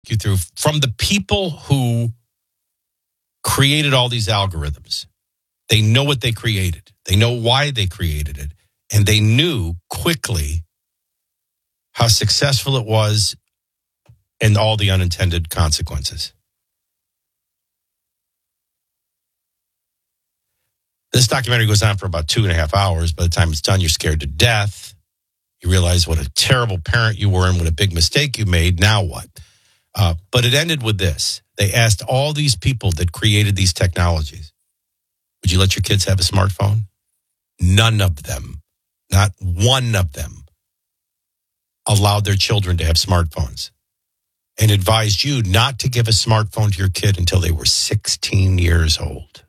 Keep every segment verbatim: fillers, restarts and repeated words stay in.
you through from the people who created all these algorithms. They know what they created. They know why they created it. And they knew quickly how successful it was and all the unintended consequences. This documentary goes on for about two and a half hours. By the time it's done, you're scared to death. You realize what a terrible parent you were and what a big mistake you made. Now what? Uh, but it ended with this. They asked all these people that created these technologies, would you let your kids have a smartphone? None of them, not one of them, allowed their children to have smartphones and advised you not to give a smartphone to your kid until they were sixteen years old.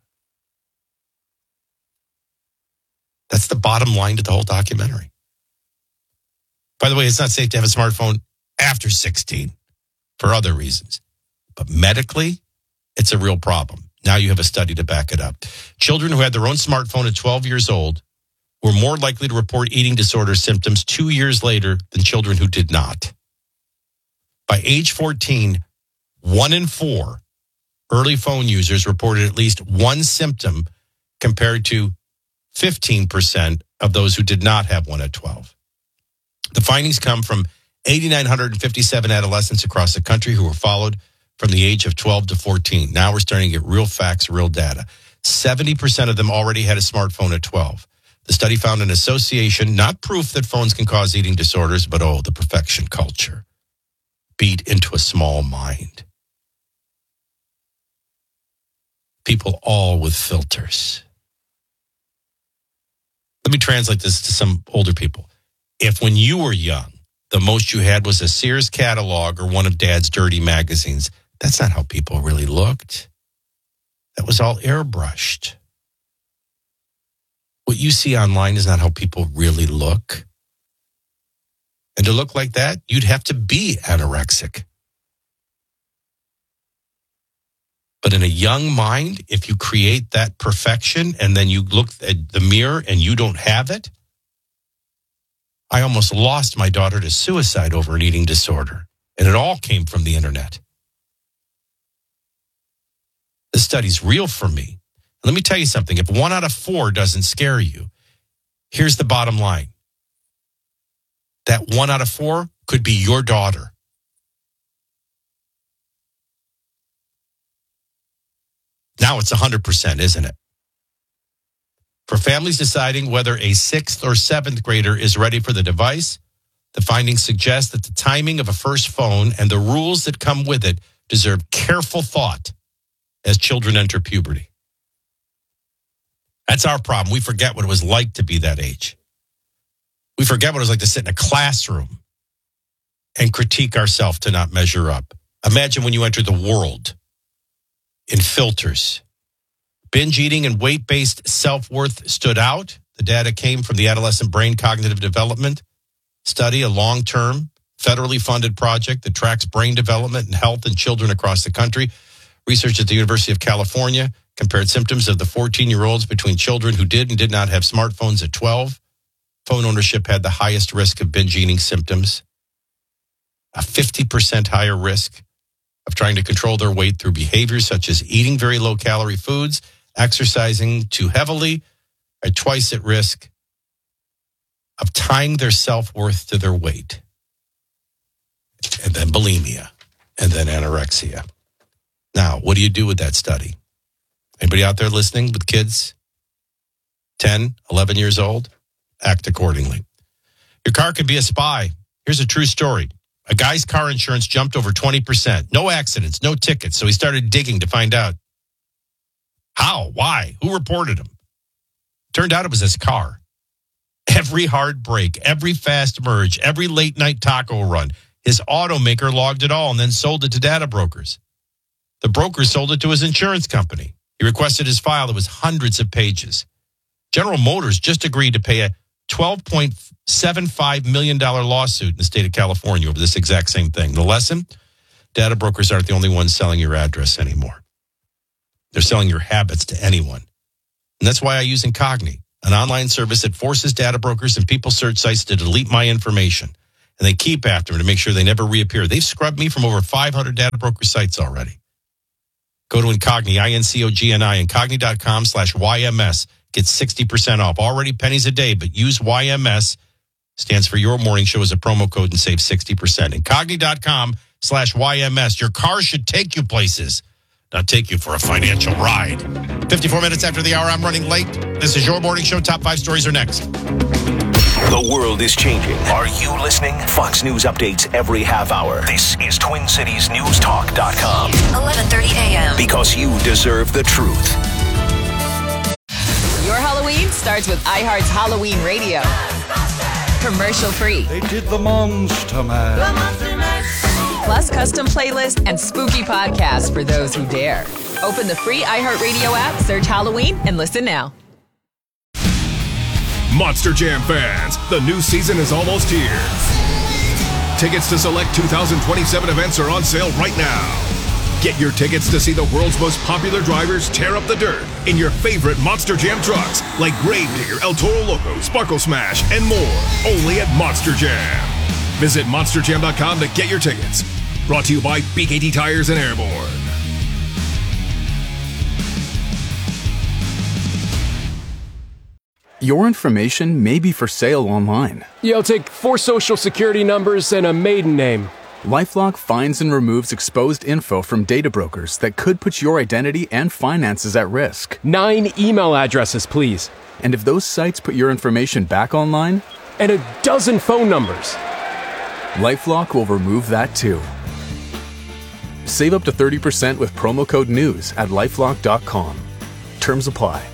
That's the bottom line to the whole documentary. By the way, it's not safe to have a smartphone after sixteen for other reasons. But medically, it's a real problem. Now you have a study to back it up. Children who had their own smartphone at twelve years old were more likely to report eating disorder symptoms two years later than children who did not. By age fourteen, one in four early phone users reported at least one symptom compared to fifteen percent of those who did not have one at twelve. The findings come from eight thousand nine hundred fifty-seven adolescents across the country who were followed from the age of twelve to fourteen. Now we're starting to get real facts, real data. seventy percent of them already had a smartphone at twelve. The study found an association, not proof that phones can cause eating disorders, but oh, the perfection culture beat into a small mind. People all with filters. Let me translate this to some older people. If when you were young, the most you had was a Sears catalog or one of Dad's dirty magazines, that's not how people really looked. That was all airbrushed. What you see online is not how people really look. And to look like that, you'd have to be anorexic. But in a young mind, if you create that perfection and then you look at the mirror and you don't have it, I almost lost my daughter to suicide over an eating disorder. And it all came from the internet. This study's real for me. Let me tell you something. If one out of four doesn't scare you, here's the bottom line. That one out of four could be your daughter. Now it's one hundred percent, isn't it? For families deciding whether a sixth or seventh grader is ready for the device, the findings suggest that the timing of a first phone and the rules that come with it deserve careful thought as children enter puberty. That's our problem. We forget what it was like to be that age. We forget what it was like to sit in a classroom and critique ourselves to not measure up. Imagine when you enter the world in filters. Binge eating and weight-based self-worth stood out. The data came from the Adolescent Brain Cognitive Development Study, a long-term, federally funded project that tracks brain development and health in children across the country. Research at the University of California compared symptoms of the fourteen-year-olds between children who did and did not have smartphones at twelve. Phone ownership had the highest risk of binge eating symptoms, a fifty percent higher risk of trying to control their weight through behaviors such as eating very low-calorie foods, exercising too heavily, are twice at risk of tying their self-worth to their weight. And then bulimia, and then anorexia. Now, what do you do with that study? Anybody out there listening with kids? ten, eleven years old? Act accordingly. Your car could be a spy. Here's a true story. A guy's car insurance jumped over twenty percent. No accidents, no tickets. So he started digging to find out. How? Why? Who reported him? Turned out it was his car. Every hard break, every fast merge, every late night taco run, his automaker logged it all and then sold it to data brokers. The broker sold it to his insurance company. He requested his file. It was hundreds of pages. General Motors just agreed to pay a twelve point seven five million dollars lawsuit in the state of California over this exact same thing. The lesson? Data brokers aren't the only ones selling your address anymore. They're selling your habits to anyone. And that's why I use Incogni, an online service that forces data brokers and people search sites to delete my information. and they keep after them to make sure they never reappear. They've scrubbed me from over five hundred data broker sites already. Go to Incogni, I N C O G N I, incogni.com slash YMS. Get sixty percent off. Already pennies a day, but use Y M S, stands for Your Morning Show, as a promo code and save sixty percent. Incogni.com slash YMS. Your car should take you places, not take you for a financial ride. fifty-four minutes after the hour, I'm running late. This is Your Morning Show. Top five stories are next. The world is changing. Are you listening? Fox News updates every half hour. This is Twin Cities News Talk dot com. eleven thirty a.m. Because you deserve the truth. Your Halloween starts with iHeart's Halloween Radio. Commercial free. They did the Monster Mash. Plus custom playlist and spooky podcasts for those who dare. Open the free iHeartRadio app, search Halloween, and listen now. Monster Jam fans, the new season is almost here. Tickets to select two thousand twenty-seven events are on sale right now. Get your tickets to see the world's most popular drivers tear up the dirt in your favorite Monster Jam trucks like Gravedigger, El Toro Loco, Sparkle Smash, and more. Only at Monster Jam. Visit monster jam dot com to get your tickets. Brought to you by B K T Tires and Airborne. Your information may be for sale online. Yeah, I'll take four social security numbers and a maiden name. LifeLock finds and removes exposed info from data brokers that could put your identity and finances at risk. Nine email addresses, please. And if those sites put your information back online? And a dozen phone numbers. LifeLock will remove that too. Save up to thirty percent with promo code NEWS at lifelock dot com. Terms apply.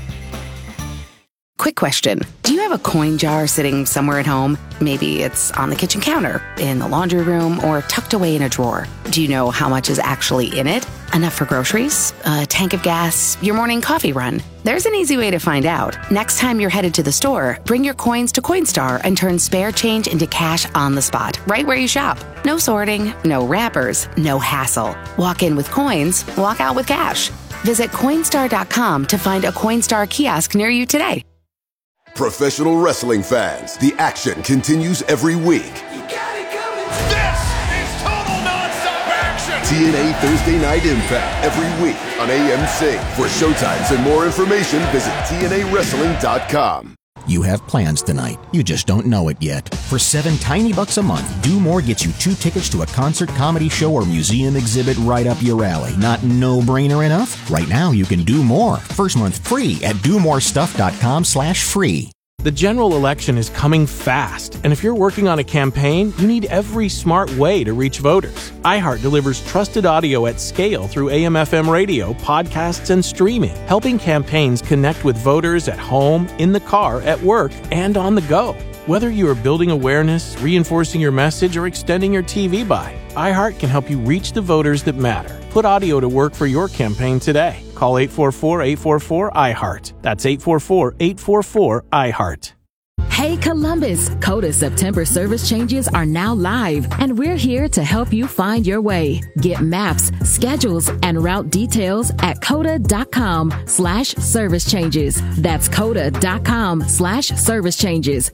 Quick question. Do you have a coin jar sitting somewhere at home? Maybe it's on the kitchen counter, in the laundry room, or tucked away in a drawer. Do you know how much is actually in it? Enough for groceries? A tank of gas? Your morning coffee run? There's an easy way to find out. Next time you're headed to the store, bring your coins to Coinstar and turn spare change into cash on the spot, right where you shop. No sorting, no wrappers, no hassle. Walk in with coins, walk out with cash. Visit Coinstar dot com to find a Coinstar kiosk near you today. Professional wrestling fans, the action continues every week. You got it coming. This is total nonstop action. T N A Thursday Night Impact every week on A M C. For showtimes and more information, visit T N A wrestling dot com. You have plans tonight. You just don't know it yet. For seven tiny bucks a month, Do More gets you two tickets to a concert, comedy show, or museum exhibit right up your alley. Not no-brainer enough? Right now, you can do more. First month free at do more stuff dot com slash free. The general election is coming fast, and if you're working on a campaign, you need every smart way to reach voters. iHeart delivers trusted audio at scale through A M F M radio, podcasts, and streaming, helping campaigns connect with voters at home, in the car, at work, and on the go. Whether you are building awareness, reinforcing your message, or extending your T V buy, iHeart can help you reach the voters that matter. Put audio to work for your campaign today. Call eight four four, eight four four, I heart. That's eight four four, eight four four, I heart. Hey Columbus, Coda September service changes are now live, and we're here to help you find your way. Get maps, schedules, and route details at coda dot com slash service changes. That's coda dot com slash service changes.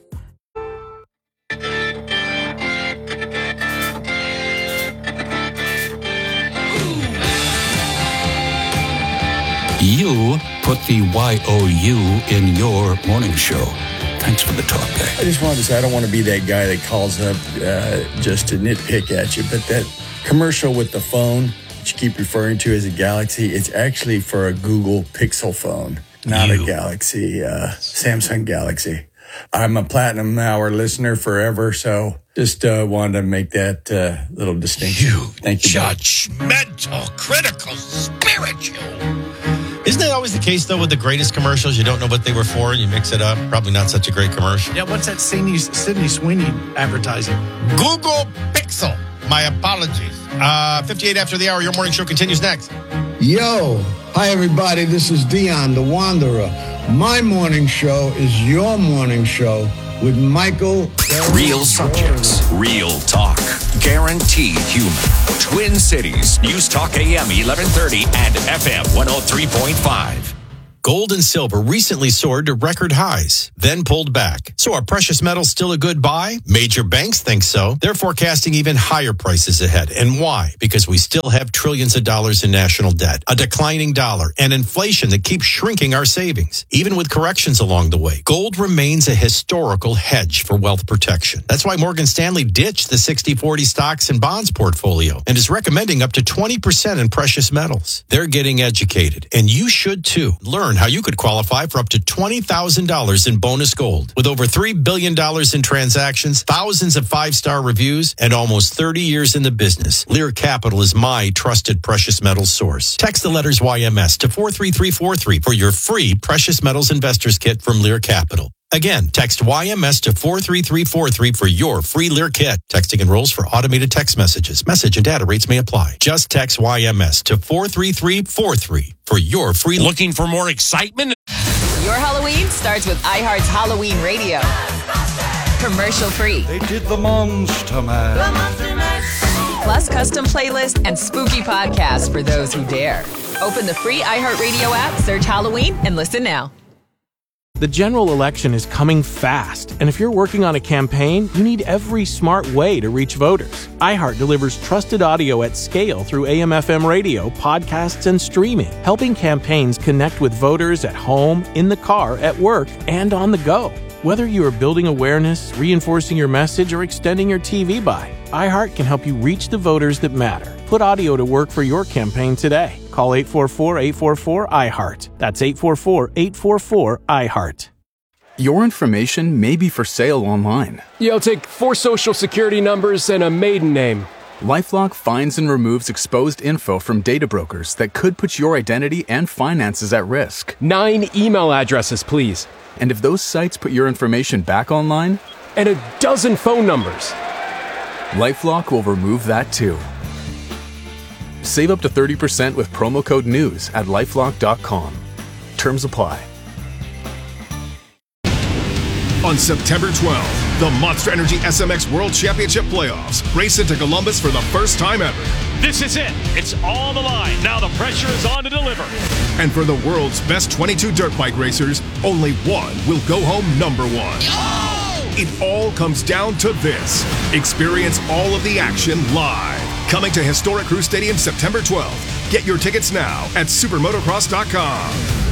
You put the Y O U in your morning show. Thanks for the talk, guy. I just wanted to say I don't want to be that guy that calls up uh, just to nitpick at you, but that commercial with the phone that you keep referring to as a Galaxy, it's actually for a Google Pixel phone, not you. a Galaxy, uh, Samsung Galaxy. I'm a Platinum Hour listener forever, so just uh, wanted to make that uh, little distinction. You Thank you, judgmental, critical, spiritual. Isn't that always the case, though, with the greatest commercials? You don't know what they were for, and you mix it up. Probably not such a great commercial. Yeah, what's that Sydney, Sydney Sweeney advertising? Google Pixel. My apologies. Uh, fifty-eight after the hour, your morning show continues next. Yo, hi, everybody. This is Dion, the Wanderer. My morning show is your morning show with Michael. Real subjects, real talk, guaranteed human. Twin Cities News Talk A M eleven thirty and F M one oh three point five. Gold and silver recently soared to record highs, then pulled back. So are precious metals still a good buy? Major banks think so. They're forecasting even higher prices ahead. And why? Because we still have trillions of dollars in national debt, a declining dollar, and inflation that keeps shrinking our savings. Even with corrections along the way, gold remains a historical hedge for wealth protection. That's why Morgan Stanley ditched the sixty forty stocks and bonds portfolio and is recommending up to twenty percent in precious metals. They're getting educated, and you should too. Learn how you could qualify for up to twenty thousand dollars in bonus gold. With over three billion dollars in transactions, thousands of five-star reviews, and almost thirty years in the business, Lear Capital is my trusted precious metals source. Text the letters Y M S to four three three four three for your free Precious Metals Investors Kit from Lear Capital. Again, text Y M S to four three three four three for your free Lear kit. Texting enrolls for automated text messages. Message and data rates may apply. Just text Y M S to four three three four three for your free. Looking for more excitement? Your Halloween starts with iHeart's Halloween Radio. Commercial free. They did the Monster Mash. The Monster Mash. Plus custom playlists and spooky podcasts for those who dare. Open the free iHeartRadio app, search Halloween, and listen now. The general election is coming fast, and if you're working on a campaign, you need every smart way to reach voters. iHeart delivers trusted audio at scale through A M F M radio, podcasts, and streaming, helping campaigns connect with voters at home, in the car, at work, and on the go. Whether you are building awareness, reinforcing your message, or extending your T V buy, iHeart can help you reach the voters that matter. Put audio to work for your campaign today. Call eight four four, eight four four, I heart. That's eight four four, eight four four, I heart. Your information may be for sale online. Yeah, I'll take four social security numbers and a maiden name. LifeLock finds and removes exposed info from data brokers that could put your identity and finances at risk. Nine email addresses, please. And if those sites put your information back online? And a dozen phone numbers. LifeLock will remove that too. Save up to thirty percent with promo code NEWS at lifelock dot com. Terms apply. On September twelfth, the Monster Energy S M X World Championship Playoffs race into Columbus for the first time ever. This is it. It's on the line. Now the pressure is on to deliver. And for the world's best twenty-two dirt bike racers, only one will go home number one. Oh! It all comes down to this. Experience all of the action live. Coming to historic Crew Stadium September twelfth. Get your tickets now at supermotocross dot com.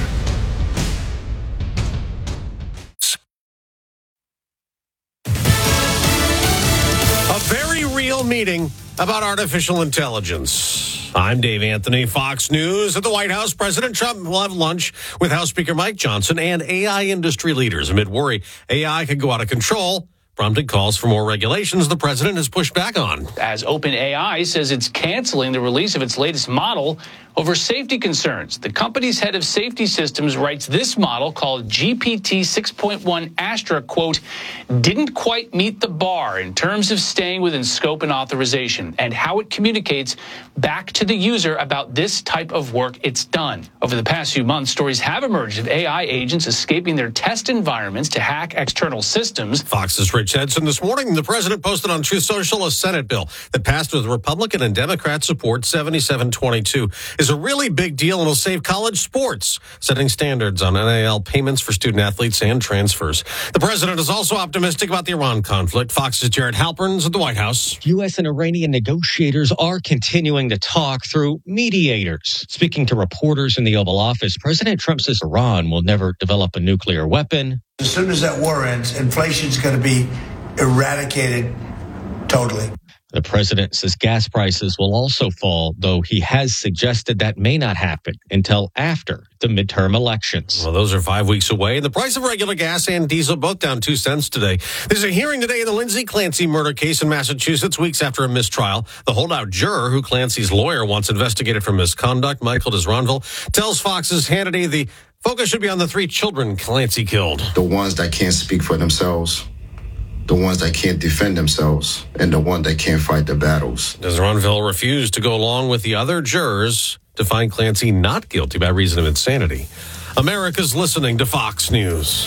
A very real meeting about artificial intelligence. I'm Dave Anthony, Fox News. At the White House, President Trump will have lunch with House Speaker Mike Johnson and A I industry leaders. Amid worry A I could go out of control, prompted calls for more regulations the president has pushed back on. As OpenAI says it's canceling the release of its latest model over safety concerns. The company's head of safety systems writes this model, called G P T six point one Astra, quote, didn't quite meet the bar in terms of staying within scope and authorization and how it communicates back to the user about this type of work it's done. Over the past few months, stories have emerged of A I agents escaping their test environments to hack external systems. Fox's Rich Henson this morning. The president posted on Truth Social a Senate bill that passed with Republican and Democrat support, seventy-seven twenty-two. Is a really big deal and will save college sports, setting standards on N I L payments for student athletes and transfers. The president is also optimistic about the Iran conflict. Fox's Jared Halpern's at the White House. U S and Iranian negotiators are continuing to talk through mediators. Speaking to reporters in the Oval Office, President Trump says Iran will never develop a nuclear weapon. As soon as that war ends, inflation's going to be eradicated totally. The president says gas prices will also fall, though he has suggested that may not happen until after the midterm elections. Well, those are five weeks away. The price of regular gas and diesel both down two cents today. There's a hearing today in the Lindsay Clancy murder case in Massachusetts, weeks after a mistrial. The holdout juror, who Clancy's lawyer wants investigated for misconduct, Michael Desronville, tells Fox's Hannity the focus should be on the three children Clancy killed. The ones that can't speak for themselves, the ones that can't defend themselves, and the one that can't fight the battles. Desronville refused to go along with the other jurors to find Clancy not guilty by reason of insanity. America's listening to Fox News.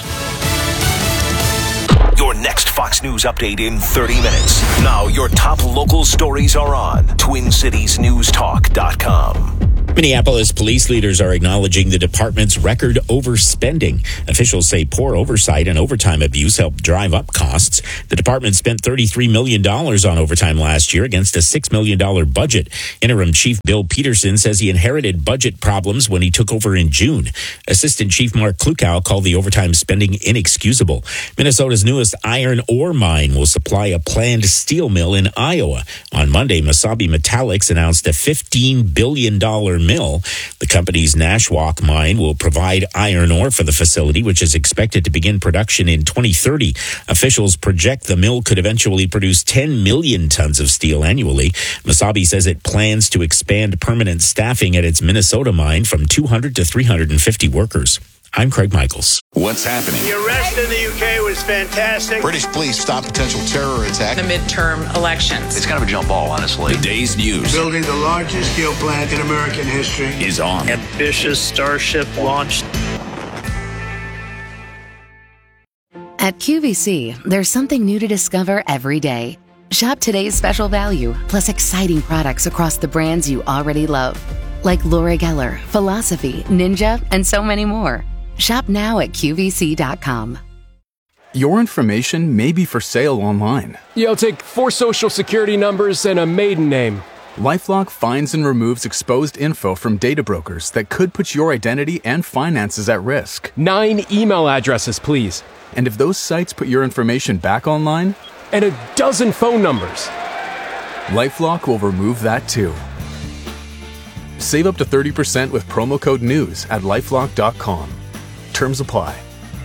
Your next Fox News update in thirty minutes. Now your top local stories are on twin cities news talk dot com. Minneapolis police leaders are acknowledging the department's record overspending. Officials say poor oversight and overtime abuse helped drive up costs. The department spent thirty-three million dollars on overtime last year against a six million dollars budget. Interim Chief Bill Peterson says he inherited budget problems when he took over in June. Assistant Chief Mark Klukow called the overtime spending inexcusable. Minnesota's newest iron ore mine will supply a planned steel mill in Iowa. On Monday, Mesabi Metallics announced a fifteen billion dollars mill. The company's Nashwauk mine will provide iron ore for the facility, which is expected to begin production in twenty thirty. Officials project the mill could eventually produce ten million tons of steel annually. Mesabi says it plans to expand permanent staffing at its Minnesota mine from two hundred to three hundred fifty workers. I'm Craig Michaels. What's happening? The arrest in the U K was fantastic. British police stop potential terror attack. The midterm elections. It's kind of a jump ball, honestly. The day's news. Building the largest steel plant in American history is on. Ambitious Starship launched. At Q V C, there's something new to discover every day. Shop today's special value, plus exciting products across the brands you already love. Like Laura Geller, Philosophy, Ninja, and so many more. Shop now at Q V C dot com. Your information may be for sale online. Yeah, I'll take four social security numbers and a maiden name. LifeLock finds and removes exposed info from data brokers that could put your identity and finances at risk. Nine email addresses, please. And if those sites put your information back online? And a dozen phone numbers. LifeLock will remove that too. Save up to thirty percent with promo code NEWS at lifelock dot com. Terms apply.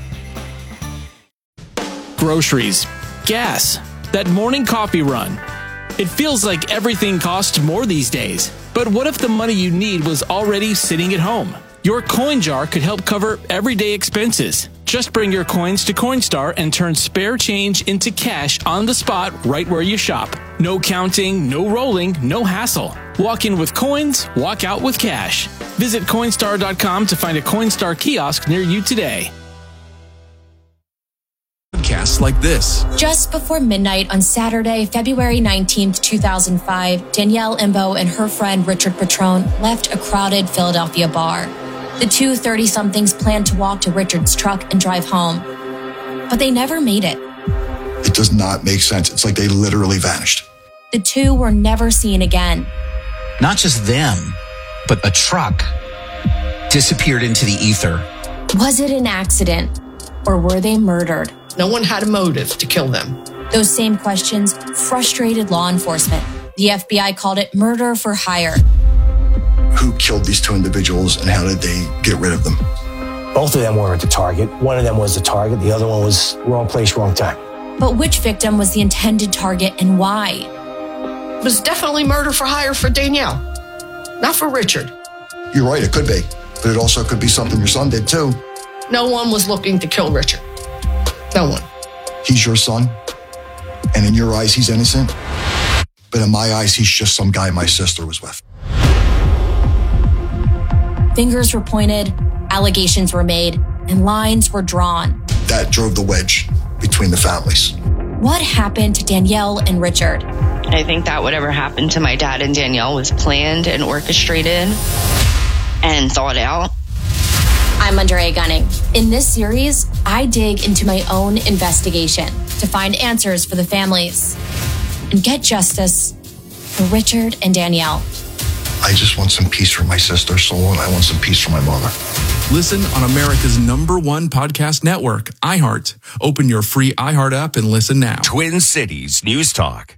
Groceries, gas, that morning coffee run. It feels like everything costs more these days. But what if the money you need was already sitting at home? Your coin jar could help cover everyday expenses. Just bring your coins to Coinstar and turn spare change into cash on the spot right where you shop. No counting, no rolling, no hassle. Walk in with coins, walk out with cash. Visit Coinstar dot com to find a Coinstar kiosk near you today. Podcasts like this. Just before midnight on Saturday, February nineteenth, two thousand five, Danielle Imbo and her friend Richard Petrone left a crowded Philadelphia bar. The two thirty-somethings planned to walk to Richard's truck and drive home, but they never made it. It does not make sense. It's like they literally vanished. The two were never seen again. Not just them, but a truck disappeared into the ether. Was it an accident, or were they murdered? No one had a motive to kill them. Those same questions frustrated law enforcement. The F B I called it murder for hire. Who killed these two individuals and how did they get rid of them? Both of them were the target. One of them was the target. The other one was wrong place, wrong time. But which victim was the intended target and why? It was definitely murder for hire for Danielle, not for Richard. You're right, it could be. But it also could be something your son did too. No one was looking to kill Richard. No one. He's your son, and in your eyes, he's innocent. But in my eyes, he's just some guy my sister was with. Fingers were pointed, allegations were made, and lines were drawn. That drove the wedge between the families. What happened to Danielle and Richard? I think that whatever happened to my dad and Danielle was planned and orchestrated and thought out. I'm Andrea Gunning. In this series, I dig into my own investigation to find answers for the families and get justice for Richard and Danielle. I just want some peace for my sister's soul, and I want some peace for my mother. Listen on America's number one podcast network, iHeart. Open your free iHeart app and listen now. Twin Cities News Talk.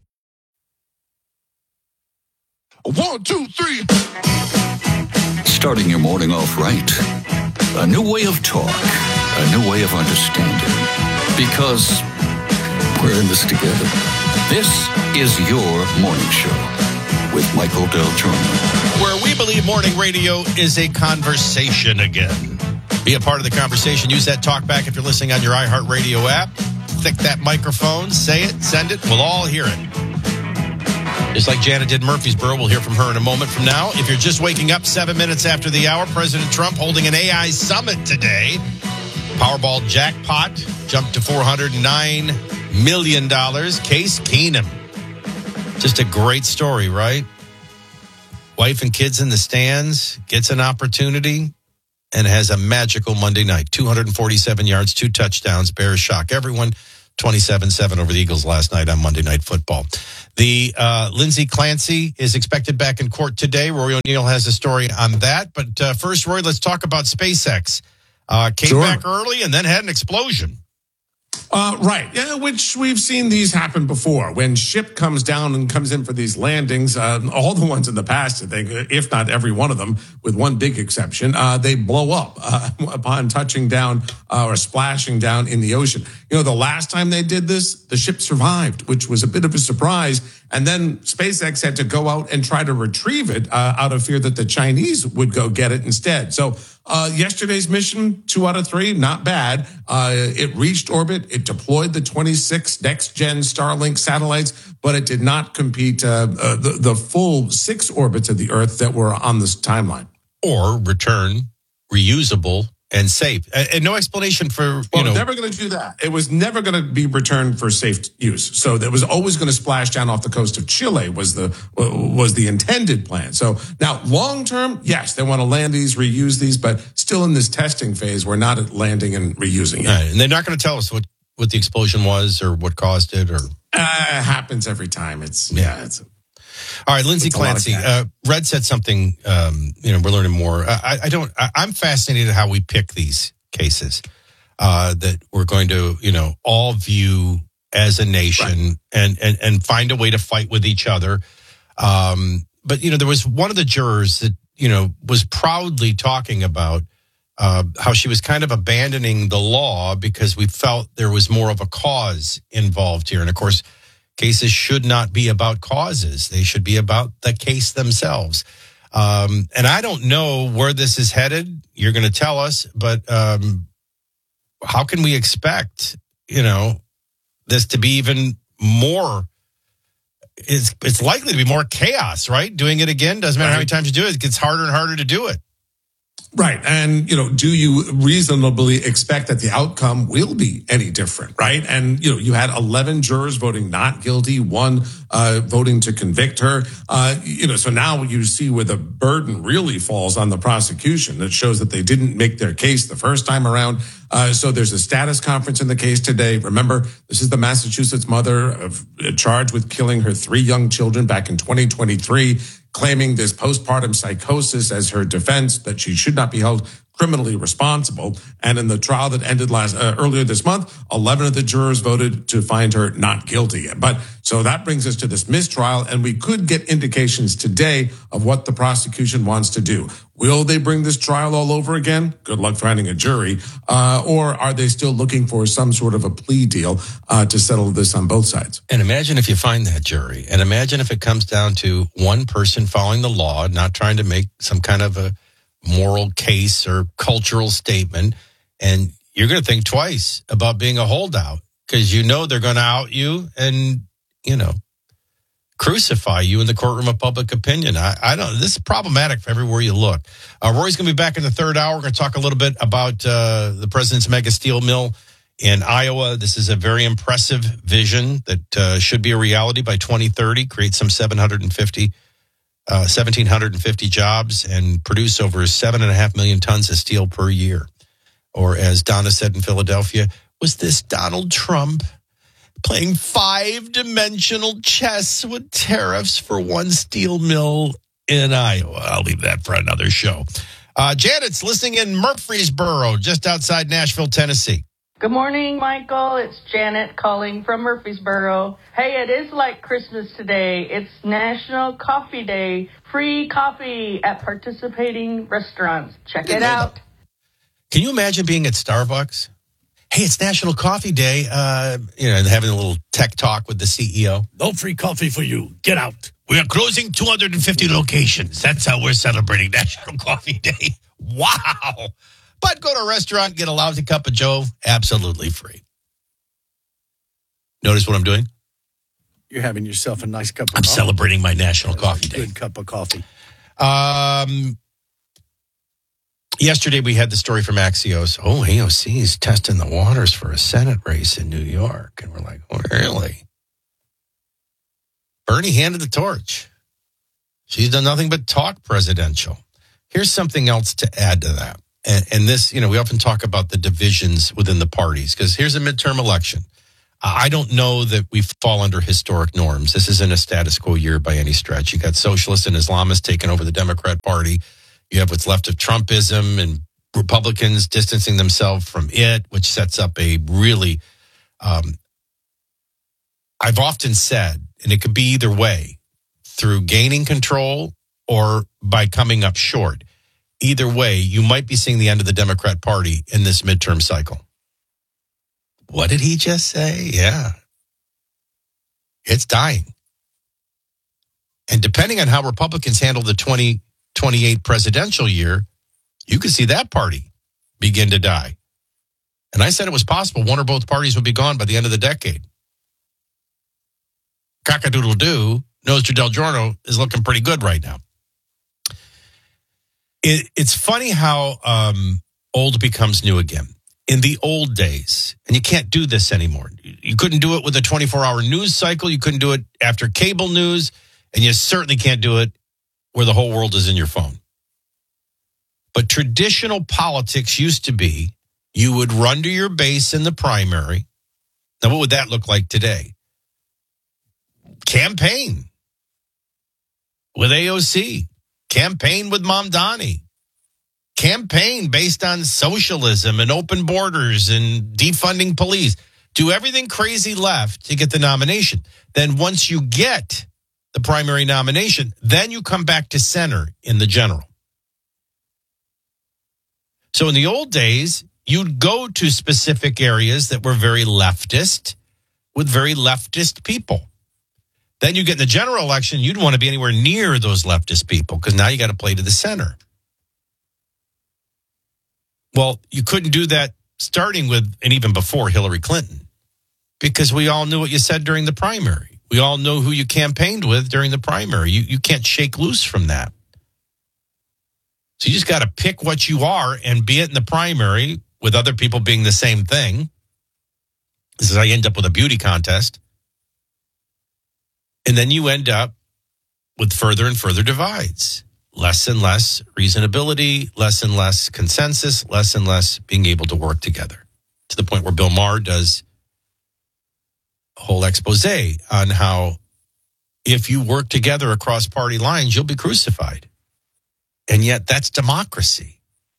One, two, three. Starting your morning off right. A new way of talk. A new way of understanding. Because we're in this together. This is your morning show with Michael Del Giorno. Where we believe morning radio is a conversation again. Be a part of the conversation. Use that talk back if you're listening on your iHeartRadio app. Click that microphone, say it, send it. We'll all hear it. Just like Janet did Murfreesboro. We'll hear from her in a moment from now. If you're just waking up seven minutes after the hour, President Trump holding an A I summit today. Powerball jackpot jumped to four hundred nine million dollars. Case Keenum. Just a great story, right? wife and kids in the stands, gets an opportunity, and has a magical Monday night. two hundred forty-seven yards, two touchdowns. Bears shock everyone. twenty-seven seven over the Eagles last night on Monday Night Football. The uh, Lindsey Clancy is expected back in court today. Rory O'Neill has a story on that. But uh, first, Rory, let's talk about SpaceX. Uh, came Sure. back early and then had an explosion. Uh, right, yeah, which we've seen these happen before. When ship comes down and comes in for these landings, uh, all the ones in the past, I think, if not every one of them, with one big exception, uh, they blow up uh, upon touching down uh, or splashing down in the ocean. You know, the last time they did this, the ship survived, which was a bit of a surprise. And then SpaceX had to go out and try to retrieve it uh, out of fear that the Chinese would go get it instead. So uh, yesterday's mission, two out of three, not bad. Uh, it reached orbit. It deployed the twenty-six next-gen Starlink satellites, but it did not compete uh, uh, the, the full six orbits of the Earth that were on this timeline. Or return reusable and safe. And, and no explanation for, you well, know. never going to do that. It was never going to be returned for safe use. So that was always going to splash down off the coast of Chile was the was the intended plan. So now long term, yes, they want to land these, reuse these, but still in this testing phase, we're not at landing and reusing it. Right, and they're not going to tell us what, what the explosion was or what caused it or. Uh, it happens every time. It's, yeah, it's. All right, Lindsey It's a lot of Clancy. cash. Uh, Red said something. Um, you know, we're learning more. I, I don't. I, I'm fascinated how we pick these cases uh, that we're going to, you know, all view as a nation right. and and and find a way to fight with each other. Um, but you know, there was one of the jurors that you know was proudly talking about uh, how she was kind of abandoning the law because we felt there was more of a cause involved here, and of course. Cases should not be about causes. They should be about the case themselves. Um, and I don't know where this is headed. You're going to tell us, but um, how can we expect, you know, this to be even more? It's, it's likely to be more chaos, right? Doing it again. Doesn't matter how many times you do it. It gets harder and harder to do it. Right. And, you know, do you reasonably expect that the outcome will be any different? Right. And, you know, you had eleven jurors voting not guilty, one uh, voting to convict her. Uh, you know, so now you see where the burden really falls on the prosecution. That shows that they didn't make their case the first time around. Uh, so there's a status conference in the case today. Remember, this is the Massachusetts mother of, uh, charged with killing her three young children back in twenty twenty-three. Claiming this postpartum psychosis as her defense, that she should not be held criminally responsible. And in the trial that ended last uh, earlier this month, eleven of the jurors voted to find her not guilty. But so that brings us to this mistrial, and we could get indications today of what the prosecution wants to do. Will they bring this trial all over again? Good luck finding a jury. Uh, or are they still looking for some sort of a plea deal uh, to settle this on both sides? And imagine if you find that jury, and imagine if it comes down to one person following the law, not trying to make some kind of a moral case or cultural statement, and you're going to think twice about being a holdout because you know they're going to out you and, you know, crucify you in the courtroom of public opinion. I, I don't. This is problematic for everywhere you look. Uh, Rory's going to be back in the third hour. We're going to talk a little bit about uh, the president's mega steel mill in Iowa. This is a very impressive vision that uh, should be a reality by twenty thirty. Create some seven hundred fifty Uh, one thousand seven hundred fifty jobs and produce over seven and a half million tons of steel per year. Or as Donna said in Philadelphia, was this Donald Trump playing five-dimensional chess with tariffs for one steel mill in Iowa? I'll leave that for another show. Uh, Janet's listening in Murfreesboro, just outside Nashville, Tennessee. Good morning, Michael. It's Janet calling from Murfreesboro. Hey, it is like Christmas today. It's National Coffee Day. Free coffee at participating restaurants. Check it out. Can you imagine being at Starbucks? Hey, it's National Coffee Day. Uh, you know, and having a little tech talk with the C E O. No free coffee for you. Get out. We are closing two hundred fifty locations. That's how we're celebrating National Coffee Day. Wow. But go to a restaurant, get a lousy cup of Joe, absolutely free. Notice what I'm doing? You're having yourself a nice cup of I'm coffee. celebrating my National That's Coffee a Day. Good cup of coffee. Um, yesterday we had the story from Axios. Oh, A O C is testing the waters for a Senate race in New York. And we're like, oh, really? Bernie handed the torch. She's done nothing but talk presidential. Here's something else to add to that. And, and this, you know, we often talk about the divisions within the parties because here's a midterm election. I don't know that we fall under historic norms. This isn't a status quo year by any stretch. You got socialists and Islamists taking over the Democrat Party. You have what's left of Trumpism and Republicans distancing themselves from it, which sets up a really, um, I've often said, and it could be either way, through gaining control or by coming up short. Either way, you might be seeing the end of the Democrat Party in this midterm cycle. What did he just say? Yeah. It's dying. And depending on how Republicans handle the twenty twenty-eight presidential year, you could see that party begin to die. And I said it was possible one or both parties would be gone by the end of the decade. Cock-a-doodle-doo, Nostradel is looking pretty good right now. It, it's funny how um, old becomes new again. In the old days, and you can't do this anymore. You couldn't do it with a twenty-four hour news cycle. You couldn't do it after cable news. And you certainly can't do it where the whole world is in your phone. But traditional politics used to be you would run to your base in the primary. Now, what would that look like today? Campaign with A O C. Campaign with Mamdani. Campaign based on socialism and open borders and defunding police. Do everything crazy left to get the nomination. Then once you get the primary nomination, then you come back to center in the general. So in the old days, you'd go to specific areas that were very leftist with very leftist people. Then you get in the general election, you'd want to be anywhere near those leftist people because now you got to play to the center. Well, you couldn't do that starting with and even before Hillary Clinton because we all knew what you said during the primary. We all know who you campaigned with during the primary. You, you can't shake loose from that. So you just got to pick what you are and be it in the primary with other people being the same thing. This is how you end up with a beauty contest. And then you end up with further and further divides. Less and less reasonability, less and less consensus, less and less being able to work together. To the point where Bill Maher does a whole expose on how if you work together across party lines, you'll be crucified. And yet that's democracy.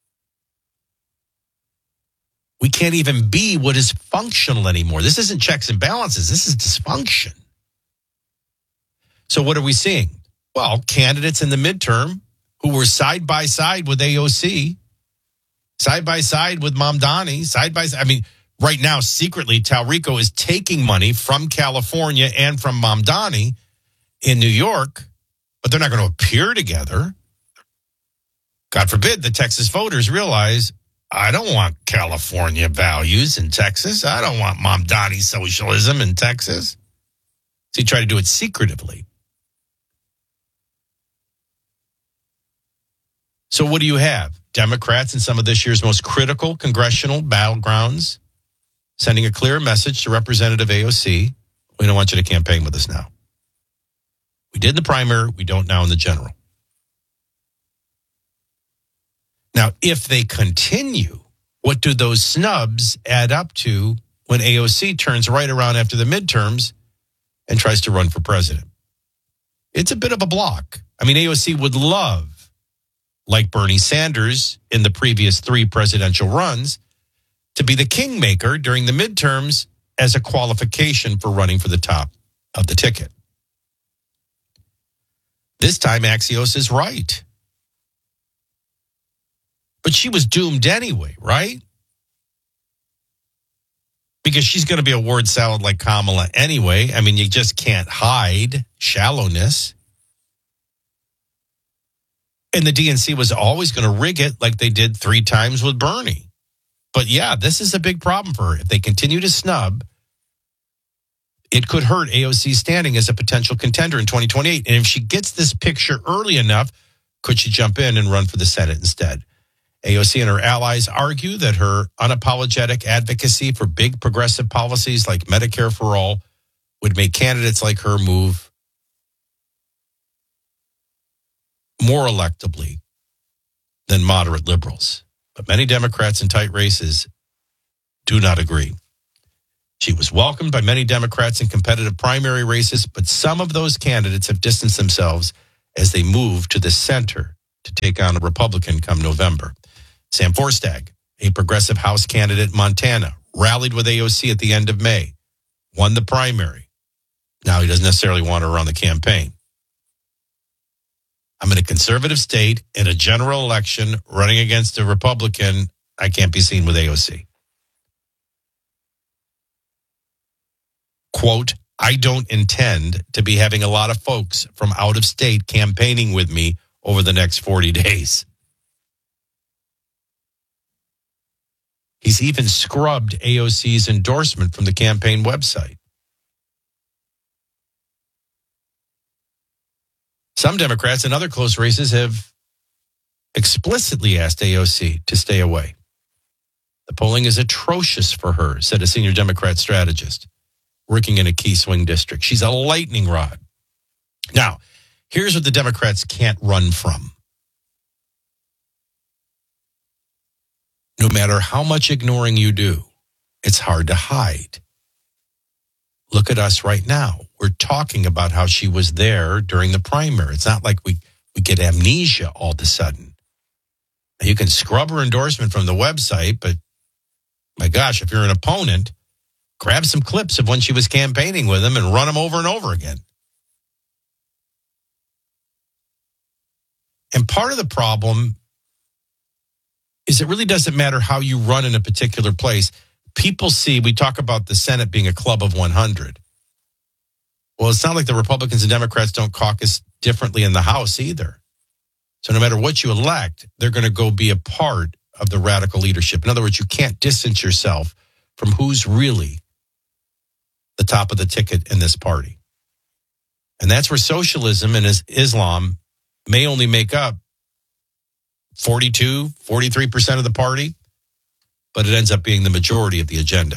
We can't even be what is functional anymore. This isn't checks and balances. This is dysfunction. So what are we seeing? Well, candidates in the midterm who were side by side with A O C, side by side with Mamdani, side by side. I mean, right now, secretly, Talrico is taking money from California and from Mamdani in New York, but they're not going to appear together. God forbid the Texas voters realize, I don't want California values in Texas. I don't want Mamdani socialism in Texas. So he tried to do it secretively. So what do you have? Democrats in some of this year's most critical congressional battlegrounds sending a clear message to Representative A O C. We don't want you to campaign with us now. We did in the primary. We don't now in the general. Now, if they continue, what do those snubs add up to when A O C turns right around after the midterms and tries to run for president? It's a bit of a block. I mean, A O C would love, like Bernie Sanders in the previous three presidential runs, to be the kingmaker during the midterms as a qualification for running for the top of the ticket. This time, Axios is right. But she was doomed anyway, right? Because she's going to be a word salad like Kamala anyway. I mean, you just can't hide shallowness. And the D N C was always going to rig it like they did three times with Bernie. But yeah, this is a big problem for her. If they continue to snub, it could hurt A O C's standing as a potential contender in twenty twenty-eight. And if she gets this picture early enough, could she jump in and run for the Senate instead? A O C and her allies argue that her unapologetic advocacy for big progressive policies like Medicare for all would make candidates like her move more electably than moderate liberals. But many Democrats in tight races do not agree. She was welcomed by many Democrats in competitive primary races, but some of those candidates have distanced themselves as they move to the center to take on a Republican come November. Sam Forstag, a progressive House candidate in Montana, rallied with A O C at the end of May, won the primary. Now he doesn't necessarily want her on the campaign. I'm in a conservative state in a general election running against a Republican. I can't be seen with A O C. Quote, I don't intend to be having a lot of folks from out of state campaigning with me over the next forty days. He's even scrubbed A O C's endorsement from the campaign website. Some Democrats in other close races have explicitly asked A O C to stay away. The polling is atrocious for her, said a senior Democrat strategist working in a key swing district. She's a lightning rod. Now, here's what the Democrats can't run from. No matter how much ignoring you do, it's hard to hide. Look at us right now. We're talking about how she was there during the primary. It's not like we, we get amnesia all of a sudden. You can scrub her endorsement from the website, but my gosh, if you're an opponent, grab some clips of when she was campaigning with him and run them over and over again. And part of the problem is it really doesn't matter how you run in a particular place. People see, we talk about the Senate being a club of one hundred. Well, it's not like the Republicans and Democrats don't caucus differently in the House either. So no matter what you elect, they're going to go be a part of the radical leadership. In other words, you can't distance yourself from who's really the top of the ticket in this party. And that's where socialism and Islam may only make up forty-two, forty-three percent of the party, but it ends up being the majority of the agenda.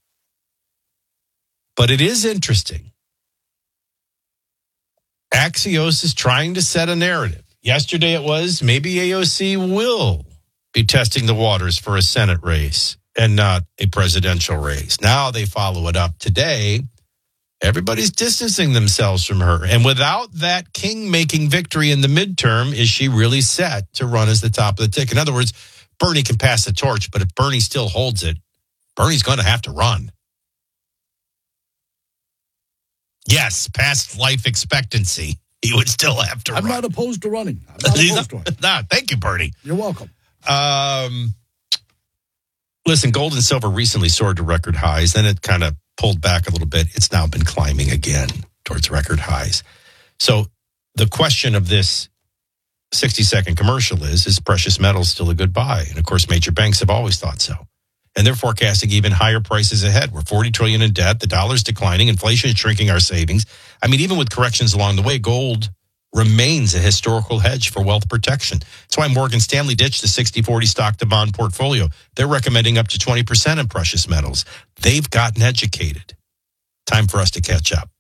But it is interesting. Axios is trying to set a narrative. Yesterday it was maybe A O C will be testing the waters for a Senate race and not a presidential race. Now they follow it up today. Everybody's distancing themselves from her. And without that king-making victory in the midterm, is she really set to run as the top of the ticket? In other words, Bernie can pass the torch, but if Bernie still holds it, Bernie's going to have to run. Yes, past life expectancy. He would still have to I'm run. not opposed to running. I'm not opposed to running. No, thank you, Bernie. You're welcome. Um, listen, gold and silver recently soared to record highs. Then it kind of pulled back a little bit. It's now been climbing again towards record highs. So the question of this sixty-second commercial is, is precious metals still a good buy? And, of course, major banks have always thought so. And they're forecasting even higher prices ahead. We're forty trillion dollars in debt. The dollar's declining. Inflation is shrinking our savings. I mean, even with corrections along the way, gold remains a historical hedge for wealth protection. That's why Morgan Stanley ditched the sixty forty stock to bond portfolio. They're recommending up to twenty percent in precious metals. They've gotten educated. Time for us to catch up.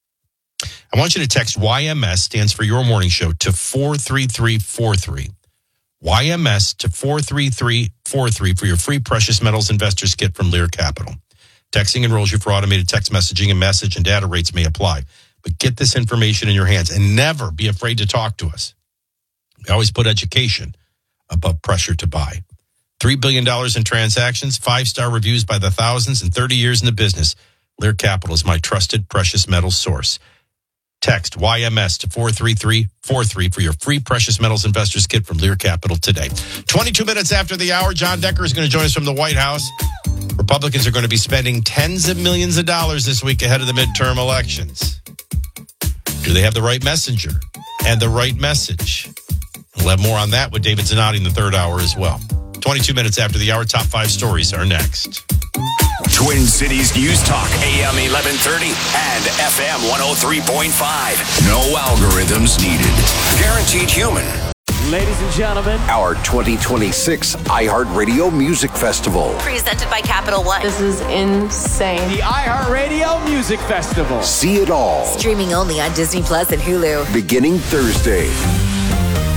I want you to text Y M S, stands for Your Morning Show, to four three three four three. Y M S to four three three four three for your free precious metals investors kit from Lear Capital. Texting enrolls you for automated text messaging, and message and data rates may apply. But get this information in your hands and never be afraid to talk to us. We always put education above pressure to buy. three billion dollars in transactions, five-star reviews by the thousands, and thirty years in the business. Lear Capital is my trusted precious metals source. Text Y M S to four three three four three for your free precious metals investors kit from Lear Capital today. twenty-two minutes after the hour, John Decker is going to join us from the White House. Republicans are going to be spending tens of millions of dollars this week ahead of the midterm elections. Do they have the right messenger and the right message? We'll have more on that with David Zanotti in the third hour as well. twenty-two minutes after the hour, top five stories are next. Twin Cities News Talk, A M eleven thirty and F M one oh three point five. No algorithms needed. Guaranteed human. Ladies and gentlemen, our twenty twenty-six iHeartRadio Music Festival. Presented by Capital One. This is insane. The iHeartRadio Music Festival. See it all. Streaming only on Disney Plus and Hulu. Beginning Thursday.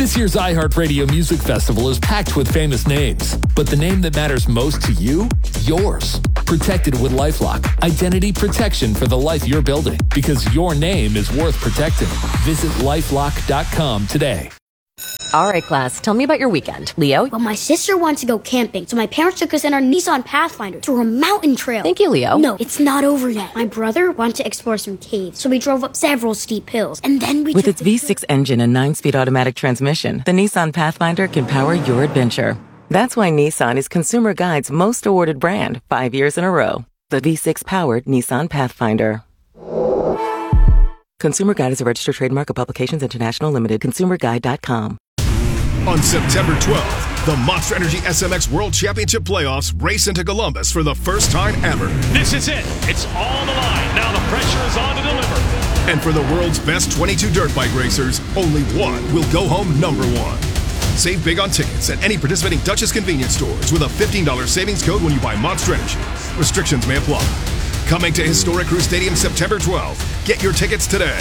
This year's iHeartRadio Music Festival is packed with famous names, but the name that matters most to you? Yours. Protected with LifeLock. Identity protection for the life you're building, because your name is worth protecting. Visit lifelock dot com today. All right, class, tell me about your weekend. Leo? Well, my sister wanted to go camping, so my parents took us in our Nissan Pathfinder through a mountain trail. Thank you, Leo. No, it's not over yet. My brother wanted to explore some caves, so we drove up several steep hills, and then we With took its V six engine and nine-speed automatic transmission, the Nissan Pathfinder can power your adventure. That's why Nissan is Consumer Guide's most awarded brand five years in a row. The V six-powered Nissan Pathfinder. Consumer Guide is a registered trademark of Publications International Limited. consumer guide dot com. On September twelfth, the Monster Energy S M X World Championship Playoffs race into Columbus for the first time ever. This is it. It's all on the line. Now the pressure is on to deliver. And for the world's best twenty-two dirt bike racers, only one will go home number one. Save big on tickets at any participating Duchess convenience stores with a fifteen dollars savings code when you buy Monster Energy. Restrictions may apply. Coming to Historic Crew Stadium September twelfth. Get your tickets today.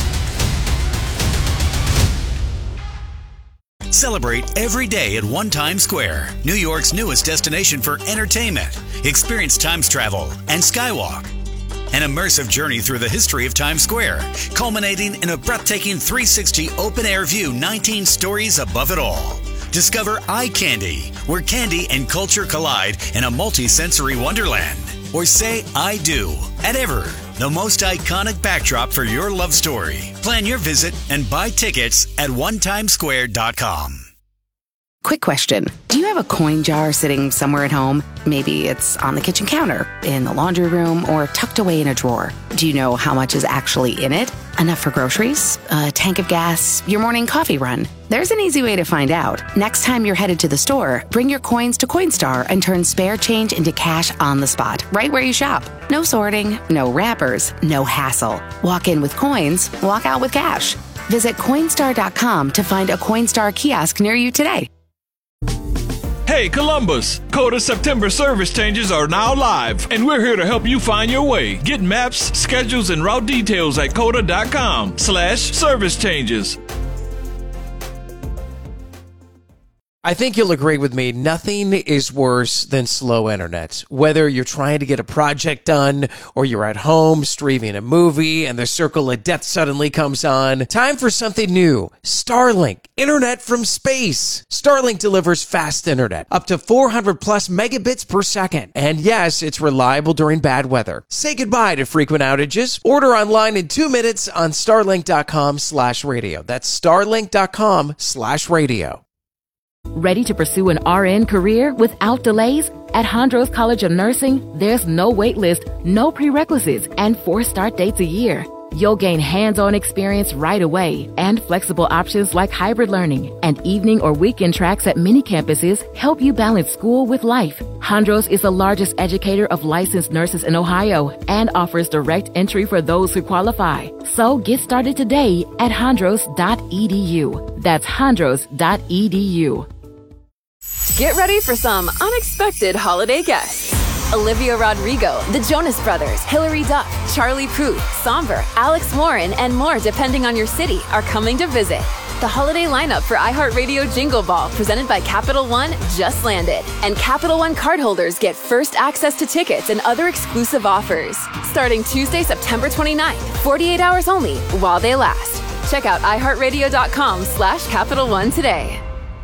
Celebrate every day at One Times Square, New York's newest destination for entertainment. Experience Times Travel and Skywalk. An immersive journey through the history of Times Square, culminating in a breathtaking three sixty open-air view, nineteen stories above it all. Discover Eye Candy, where candy and culture collide in a multi-sensory wonderland. Or say I do at Ever, the most iconic backdrop for your love story. Plan your visit and buy tickets at one times square dot com. Quick question. Do you have a coin jar sitting somewhere at home? Maybe it's on the kitchen counter, in the laundry room, or tucked away in a drawer. Do you know how much is actually in it? Enough for groceries, a tank of gas, your morning coffee run? There's an easy way to find out. Next time you're headed to the store, bring your coins to Coinstar and turn spare change into cash on the spot, right where you shop. No sorting, no wrappers, no hassle. Walk in with coins, walk out with cash. Visit Coinstar dot com to find a Coinstar kiosk near you today. Hey Columbus, Coda September service changes are now live, and we're here to help you find your way. Get maps, schedules, and route details at coda dot com slash service changes. I think you'll agree with me, nothing is worse than slow internet. Whether you're trying to get a project done or you're at home streaming a movie and the circle of death suddenly comes on, time for something new. Starlink, internet from space. Starlink delivers fast internet, up to four hundred plus megabits per second. And yes, it's reliable during bad weather. Say goodbye to frequent outages. Order online in two minutes on starlink dot com slash radio. That's starlink dot com slash radio. Ready to pursue an R N career without delays? At Hondros College of Nursing, there's no wait list, no prerequisites, and four start dates a year. You'll gain hands-on experience right away and flexible options like hybrid learning and evening or weekend tracks at many campuses help you balance school with life. Hondros is the largest educator of licensed nurses in Ohio and offers direct entry for those who qualify. So get started today at hondros dot e d u. That's hondros dot e d u. Get ready for some unexpected holiday guests. Olivia Rodrigo, the Jonas Brothers, Hilary Duff, Charlie Puth, Somber, Alex Warren, and more depending on your city are coming to visit. The holiday lineup for iHeartRadio Jingle Ball presented by Capital One just landed. And Capital One cardholders get first access to tickets and other exclusive offers. Starting Tuesday, September twenty-ninth, forty-eight hours only while they last. Check out iHeartRadio dot com slash Capital One today.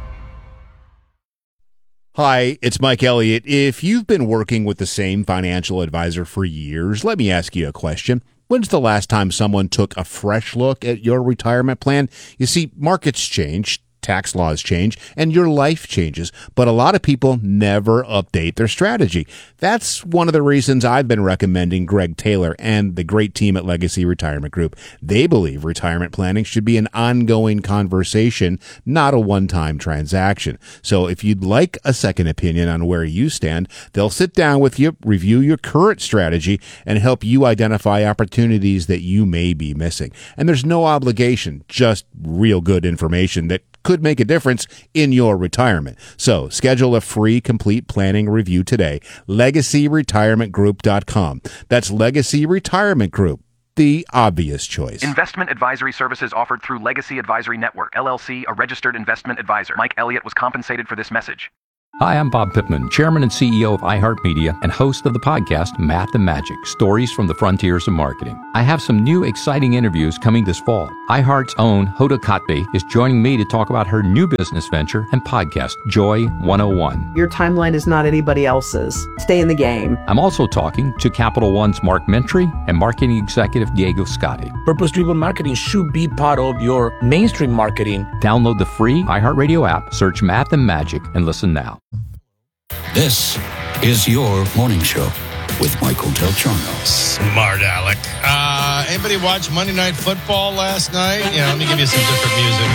Hi, it's Mike Elliott. If you've been working with the same financial advisor for years, let me ask you a question. When's the last time someone took a fresh look at your retirement plan? You see, markets change, tax laws change, and your life changes, but a lot of people never update their strategy. That's one of the reasons I've been recommending Greg Taylor and the great team at Legacy Retirement Group. They believe retirement planning should be an ongoing conversation, not a one-time transaction. So if you'd like a second opinion on where you stand, they'll sit down with you, review your current strategy, and help you identify opportunities that you may be missing. And there's no obligation, just real good information that could make a difference in your retirement. So schedule a free complete planning review today. legacy retirement group dot com. That's Legacy Retirement Group. the obvious choice. Investment advisory services offered through Legacy Advisory Network, L L C, a registered investment advisor. Mike Elliott was compensated for this message. Hi, I'm Bob Pittman, Chairman and C E O of iHeartMedia and host of the podcast Math and Magic, Stories from the Frontiers of Marketing. I have some new exciting interviews coming this fall. iHeart's own Hoda Kotb is joining me to talk about her new business venture and podcast, Joy one oh one. Your timeline is not anybody else's. Stay in the game. I'm also talking to Capital One's Mark Mentry and marketing executive Diego Scotti. Purpose-driven marketing should be part of your mainstream marketing. Download the free iHeartRadio app, search Math and Magic, and listen now. This is your morning show with Michael Del Giorno. Smart Alec. Uh, anybody watch Monday Night Football last night? Yeah, let me give you some different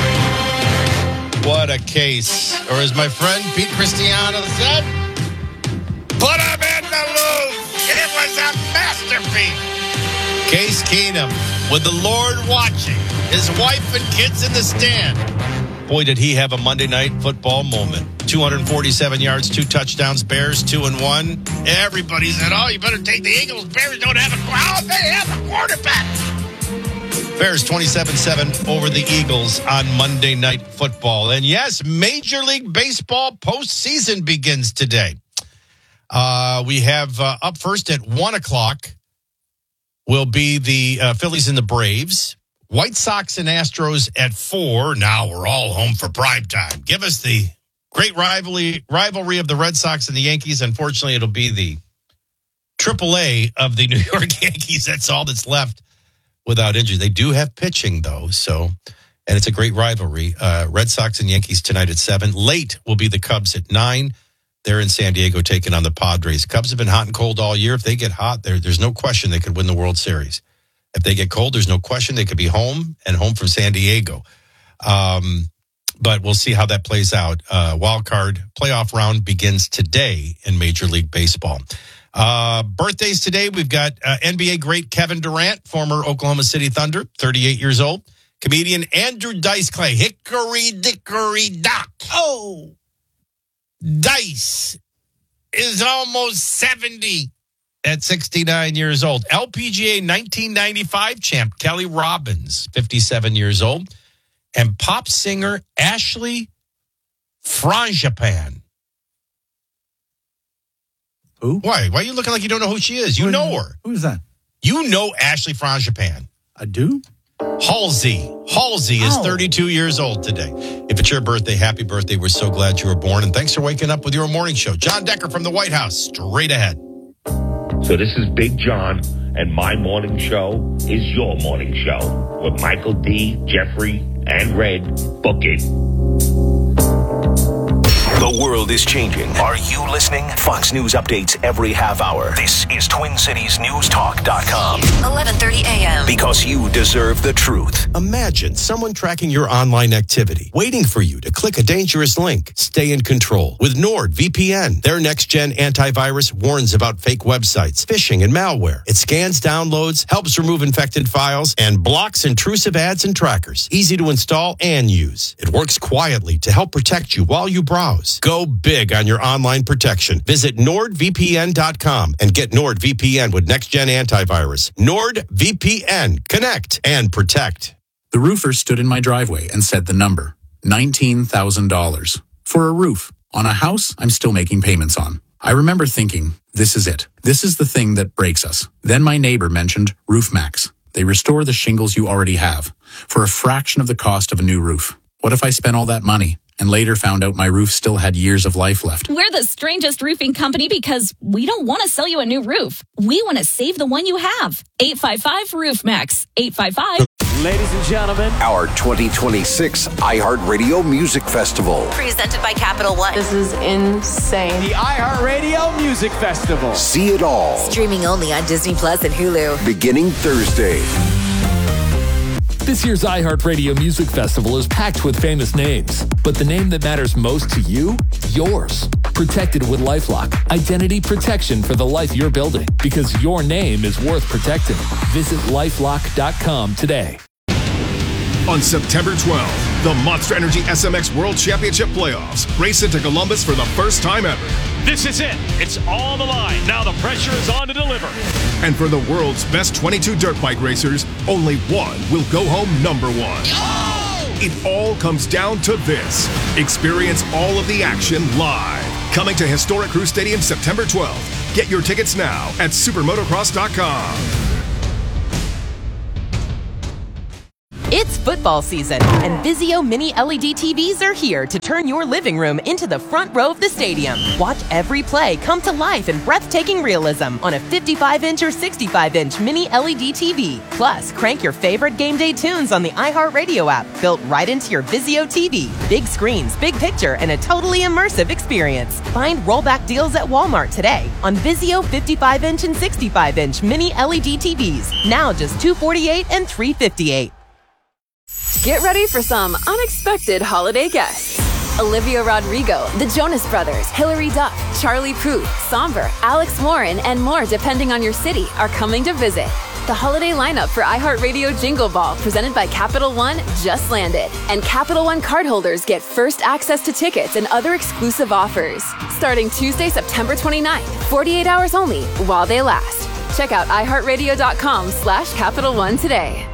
music. What a case. Or as my friend Pete Cristiano said, put him in the loop. It was a masterpiece. Case Keenum with the Lord watching, his wife and kids in the stand. Boy, did he have a Monday Night Football moment. two hundred forty-seven yards, two touchdowns, Bears two and one. Everybody said, oh, you better take the Eagles. Bears don't have a oh, they have a quarterback. Bears twenty-seven seven over the Eagles on Monday Night Football. And yes, Major League Baseball postseason begins today. Uh, we have uh, up first at one o'clock will be the uh, Phillies and the Braves. White Sox and Astros at four. Now we're all home for prime time. Give us the great rivalry rivalry of the Red Sox and the Yankees. Unfortunately, it'll be the triple A of the New York Yankees. That's all that's left without injury. They do have pitching, though, so and it's a great rivalry. Uh, Red Sox and Yankees tonight at seven. Late will be the Cubs at nine. They're in San Diego taking on the Padres. Cubs have been hot and cold all year. If they get hot, there, there's no question they could win the World Series. If they get cold, there's no question they could be home and home from San Diego. Um, but we'll see how that plays out. Uh, wild card playoff round begins today in Major League Baseball. Uh, birthdays today, we've got uh, N B A great Kevin Durant, former Oklahoma City Thunder, thirty-eight years old. Comedian Andrew Dice Clay, Hickory Dickory Dock. Oh, Dice is almost seventy. At sixty-nine years old. L P G A nineteen ninety-five champ Kelly Robbins, fifty-seven years old. And pop singer Ashley Frangipan. Who? Why? Why are you looking like you don't know who she is? You who, know her. Who's that? You know Ashley Frangipan. I do? Halsey. Halsey is oh. thirty-two years old today. If it's your birthday, happy birthday. We're so glad you were born. And thanks for waking up with your morning show. John Decker from the White House, straight ahead. So this is Big John, and my morning show is your morning show with Michael D., Jeffrey, and Red. Book it. The world is changing. Are you listening? Fox News updates every half hour. This is Twin Cities News Talk dot com. eleven thirty a.m. Because you deserve the truth. Imagine someone tracking your online activity, waiting for you to click a dangerous link. Stay in control with NordVPN. Their next-gen antivirus warns about fake websites, phishing, and malware. It scans downloads, helps remove infected files, and blocks intrusive ads and trackers. Easy to install and use. It works quietly to help protect you while you browse. Go big on your online protection. Visit Nord V P N dot com and get NordVPN with next-gen antivirus. NordVPN. Connect and protect. The roofer stood in my driveway and said the number, nineteen thousand dollars. For a roof on a house I'm still making payments on. I remember thinking, this is it. This is the thing that breaks us. Then my neighbor mentioned RoofMax. They restore the shingles you already have for a fraction of the cost of a new roof. What if I spent all that money and later found out my roof still had years of life left? We're the strangest roofing company because we don't want to sell you a new roof. We want to save the one you have. eight five five RoofMax. eight five five. Ladies and gentlemen, our twenty twenty-six iHeartRadio Music Festival. Presented by Capital One. This is insane. The iHeartRadio Music Festival. See it all. Streaming only on Disney Plus and Hulu. Beginning Thursday. This year's iHeartRadio Music Festival is packed with famous names, but the name that matters most to you, yours. Protected with LifeLock, identity protection for the life you're building, because your name is worth protecting. Visit lifelock dot com today. On September twelfth, the Monster Energy S M X World Championship Playoffs race into Columbus for the first time ever. This is it. It's all on the line. Now the pressure is on to deliver. And for the world's best twenty-two dirt bike racers, only one will go home number one. Oh! It all comes down to this. Experience all of the action live. Coming to Historic Crew Stadium September twelfth. Get your tickets now at supermotocross dot com. It's football season, and Vizio Mini L E D T Vs are here to turn your living room into the front row of the stadium. Watch every play come to life in breathtaking realism on a fifty-five inch or sixty-five inch Mini L E D T V. Plus, crank your favorite game day tunes on the iHeartRadio app, built right into your Vizio T V. Big screens, big picture, and a totally immersive experience. Find rollback deals at Walmart today on Vizio fifty-five inch and sixty-five inch Mini L E D T Vs. Now just two hundred forty-eight dollars and three hundred fifty-eight dollars. Get ready for some unexpected holiday guests. Olivia Rodrigo, the Jonas Brothers, Hilary Duff, Charlie Puth, Somber, Alex Warren, and more depending on your city are coming to visit. The holiday lineup for iHeartRadio Jingle Ball, presented by Capital One, just landed. And Capital One cardholders get first access to tickets and other exclusive offers. Starting Tuesday, September twenty-ninth, forty-eight hours only while they last. Check out iHeartRadio.com slash Capital One today.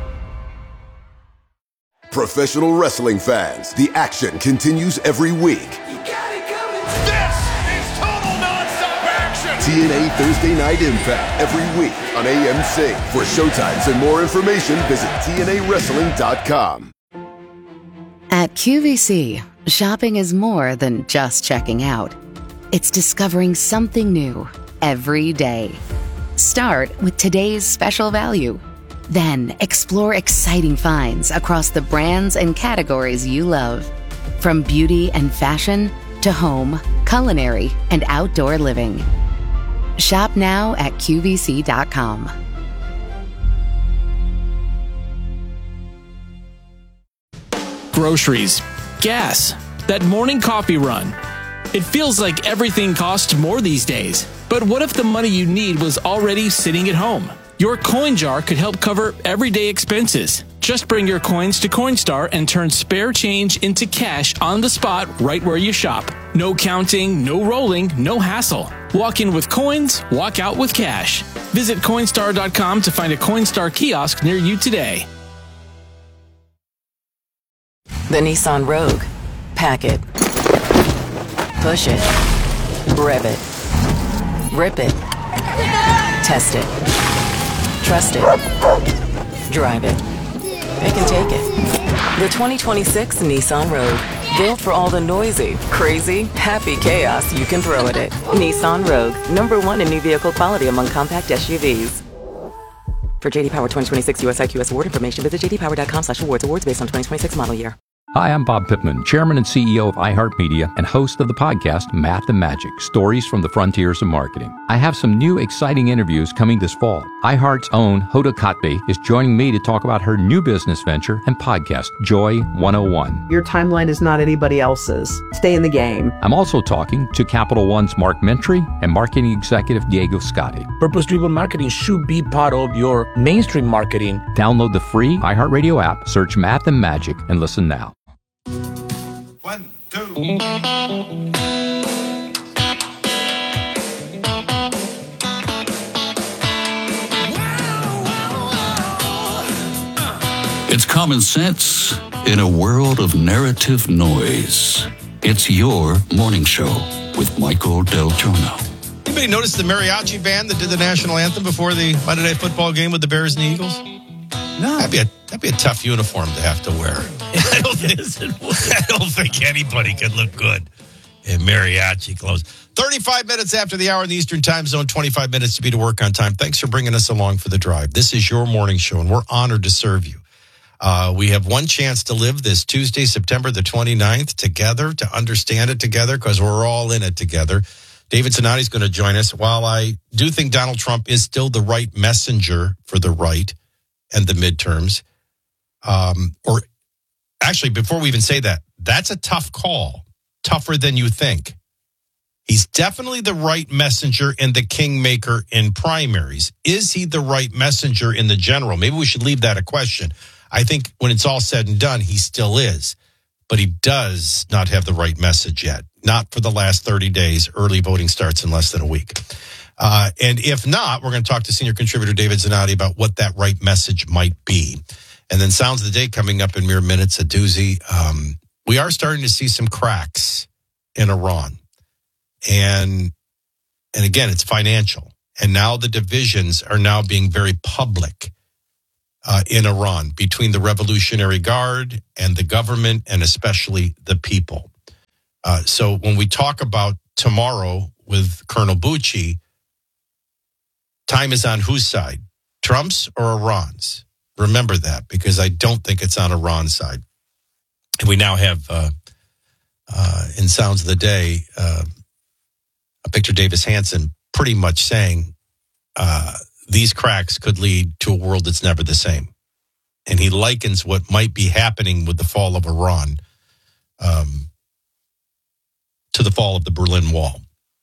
Professional wrestling fans, the action continues every week. You got it coming. This is total nonstop action. T N A Thursday Night Impact every week on A M C. For showtimes and more information, visit T N A wrestling dot com. At Q V C, shopping is more than just checking out. It's discovering something new every day. Start with today's special value. Then explore exciting finds across the brands and categories you love. From beauty and fashion to home, culinary, and outdoor living. Shop now at Q V C dot com. Groceries, gas, that morning coffee run. It feels like everything costs more these days. But what if the money you need was already sitting at home? Your coin jar could help cover everyday expenses. Just bring your coins to Coinstar and turn spare change into cash on the spot right where you shop. No counting, no rolling, no hassle. Walk in with coins, walk out with cash. Visit Coinstar dot com to find a Coinstar kiosk near you today. The Nissan Rogue. Pack it. Push it. Rev it. Rip it. Test it. Trust it. Drive it. Pick and take it. The twenty twenty-six Nissan Rogue. Built for all the noisy, crazy, happy chaos you can throw at it. Nissan Rogue. Number one in new vehicle quality among compact S U Vs. For J D Power twenty twenty-six U S I Q S award information, visit J D Power dot com slash awards. Awards based on twenty twenty-six model year. Hi, I'm Bob Pittman, Chairman and C E O of iHeartMedia and host of the podcast Math and Magic, Stories from the Frontiers of Marketing. I have some new exciting interviews coming this fall. iHeart's own Hoda Kotb is joining me to talk about her new business venture and podcast, Joy one oh one. Your timeline is not anybody else's. Stay in the game. I'm also talking to Capital One's Mark Mentry and marketing executive Diego Scotti. Purpose-driven marketing should be part of your mainstream marketing. Download the free iHeartRadio app, search Math and Magic, and listen now. One, two. It's common sense in a world of narrative noise. It's your morning show with Michael Del Giorno. Anybody notice the mariachi band that did the national anthem before the Monday Night Football game with the Bears and the Eagles? No. That'd be a, that'd be a tough uniform to have to wear. I don't, think, I don't think anybody could look good in mariachi clothes. thirty-five minutes after the hour in the Eastern Time Zone, twenty-five minutes to be to work on time. Thanks for bringing us along for the drive. This is your morning show, and we're honored to serve you. Uh, we have one chance to live this Tuesday, September the twenty-ninth, together, to understand it together, because we're all in it together. David Sinati is going to join us. While I do think Donald Trump is still the right messenger for the right and the midterms, um, or actually, before we even say that, that's a tough call, tougher than you think. He's definitely the right messenger and the kingmaker in primaries. Is he the right messenger in the general? Maybe we should leave that a question. I think when it's all said and done, he still is. But he does not have the right message yet. not for the last thirty days. Early voting starts in less than a week. Uh, and if not, we're going to talk to senior contributor David Zanotti about what that right message might be. And then Sounds of the Day coming up in mere minutes, a doozy. Um, we are starting to see some cracks in Iran. And, and again, it's financial. And now the divisions are now being very public uh, in Iran between the Revolutionary Guard and the government and especially the people. Uh, so when we talk about tomorrow with Colonel Bucci, time is on whose side? Trump's or Iran's? Remember that, because I don't think it's on Iran's side. And we now have, uh, uh, in Sounds of the Day, uh, Victor Davis Hanson pretty much saying uh, these cracks could lead to a world that's never the same. And he likens what might be happening with the fall of Iran um, to the fall of the Berlin Wall.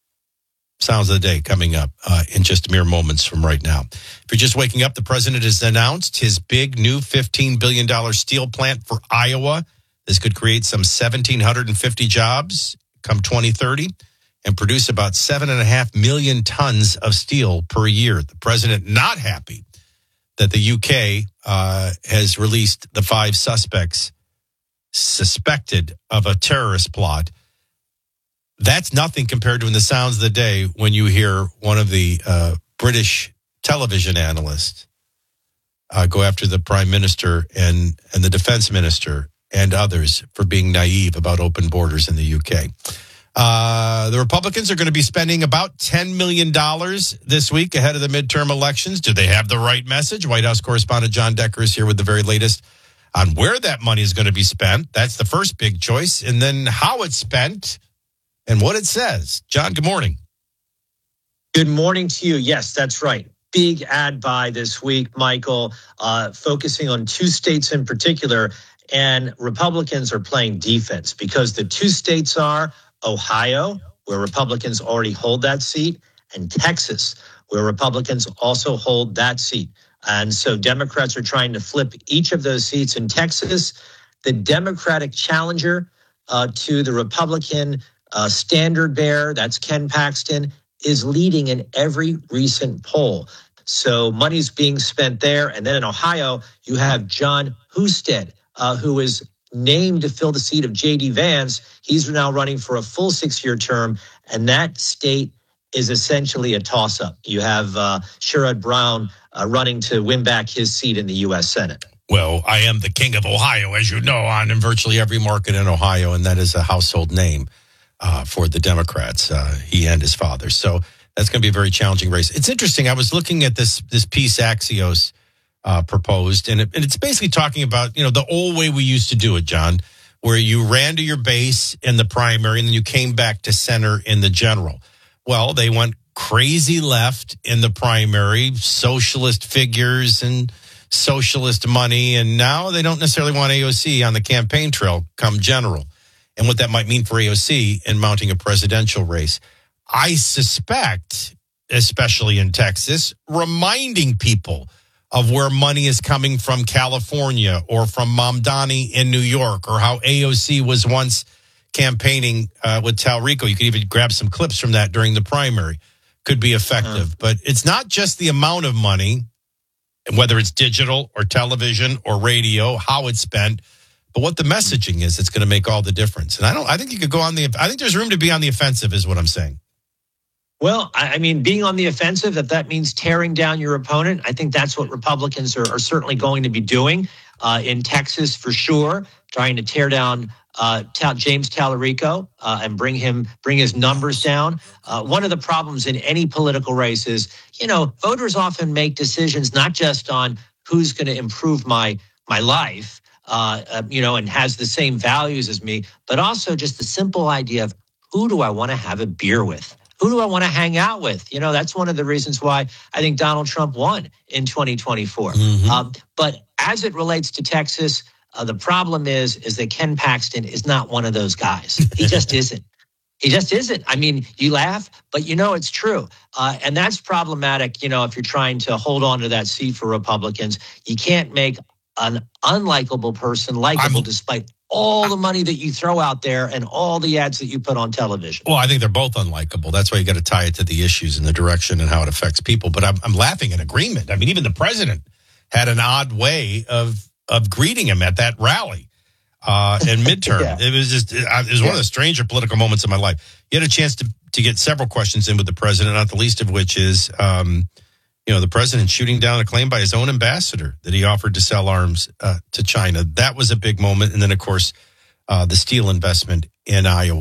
Sounds of the Day coming up uh, in just mere moments from right now. If you're just waking up, the president has announced his big new fifteen billion dollars steel plant for Iowa. This could create some one thousand seven hundred fifty jobs come twenty thirty and produce about seven and a half million tons of steel per year. The president not happy that the U K uh, has released the five suspects suspected of a terrorist plot. That's nothing compared to in the Sounds of the Day when you hear one of the uh, British television analysts uh, go after the prime minister and, and the defense minister and others for being naive about open borders in the U K. Uh, the Republicans are going to be spending about ten million dollars this week ahead of the midterm elections. Do they have the right message? White House correspondent John Decker is here with the very latest on where that money is going to be spent. That's the first big choice. And then how it's spent and what it says. John, good morning. Good morning to you. Yes, that's right. Big ad buy this week, Michael, uh, focusing on two states in particular. And Republicans are playing defense because the two states are Ohio, where Republicans already hold that seat, and Texas, where Republicans also hold that seat. And so Democrats are trying to flip each of those seats. In Texas, the Democratic challenger uh, to the Republican uh, standard bearer, that's Ken Paxton, is leading in every recent poll. So money's being spent there. And then in Ohio, you have John Husted, uh, who is named to fill the seat of J D Vance. He's now running for a full six-year term, and that state is essentially a toss-up. You have uh, Sherrod Brown uh, running to win back his seat in the U S Senate. Well, I am the king of Ohio, as you know, on in virtually every market in Ohio, and that is a household name uh, for the Democrats, uh, he and his father. So that's going to be a very challenging race. It's interesting. I was looking at this this piece Axios Uh, proposed, and, it, and it's basically talking about, you know, the old way we used to do it, John, where you ran to your base in the primary and then you came back to center in the general. Well, they went crazy left in the primary, socialist figures and socialist money, and now they don't necessarily want A O C on the campaign trail come general, and what that might mean for A O C in mounting a presidential race. I suspect, especially in Texas, reminding people of where money is coming from California or from Mamdani in New York, or how A O C was once campaigning uh, with Talrico. You could even grab some clips from that during the primary. Could be effective. Uh-huh. But it's not just the amount of money, whether it's digital or television or radio, how it's spent, but what the messaging is. It's going to make all the difference. And I don't. I think you could go on the. I think there's room to be on the offensive, is what I'm saying. Well, I mean, being on the offensive, if that means tearing down your opponent, I think that's what Republicans are, are certainly going to be doing uh, in Texas for sure, trying to tear down uh, James Talarico uh, and bring him, bring his numbers down. Uh, one of the problems in any political race is, you know, voters often make decisions not just on who's going to improve my my life, uh, uh, you know, and has the same values as me, but also just the simple idea of who do I want to have a beer with? Who do I want to hang out with? You know, that's one of the reasons why I think Donald Trump won in twenty twenty-four. Mm-hmm. Um, but as it relates to Texas, uh, the problem is, is that Ken Paxton is not one of those guys. He just isn't. He just isn't. I mean, you laugh, but you know it's true. Uh, and that's problematic, you know, if you're trying to hold on to that seat for Republicans. You can't make an unlikable person likable I'm- despite all the money that you throw out there and all the ads that you put on television. Well, I think they're both unlikable. That's why you got to tie it to the issues and the direction and how it affects people. But I'm, I'm laughing in agreement. I mean, even the president had an odd way of of greeting him at that rally uh, in midterm. yeah. It was just it was one yeah. of the stranger political moments of my life. You had a chance to to get several questions in with the president, not the least of which is, um, you know, the president shooting down a claim by his own ambassador that he offered to sell arms uh, to China. That was a big moment. And then, of course, uh, the steel investment in Iowa.